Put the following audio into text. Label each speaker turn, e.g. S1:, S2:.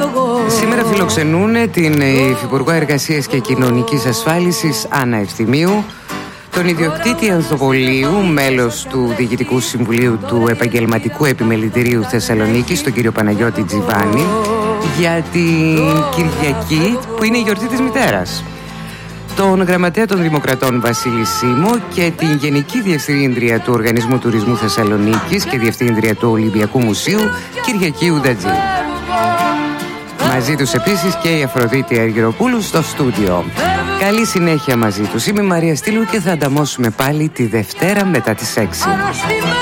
S1: Σήμερα φιλοξενούν την Υφυπουργό Εργασίας και Κοινωνικής Ασφάλισης Άννα Ευθυμίου, τον ιδιοκτήτη ανθοπολίου, μέλος του Διοικητικού Συμβουλίου του Επαγγελματικού Επιμελητηρίου Θεσσαλονίκης, τον κύριο Παναγιώτη Τζιβάνη, για την Κυριακή που είναι η γιορτή της μητέρας, τον Γραμματέα των Δημοκρατών Βασίλη Σίμω και την Γενική Διευθύντρια του Οργανισμού Τουρισμού Θεσσαλονίκης και Διευθύντρια του Ολυμπιακού Μουσείου Κυριακή Ουδατζή. Μαζί τους επίσης και η Αφροδίτη Αργυροπούλου στο στούντιο. Καλή συνέχεια μαζί τους. Είμαι η Μαρία Στήλου και θα ανταμώσουμε πάλι τη Δευτέρα μετά τις 6.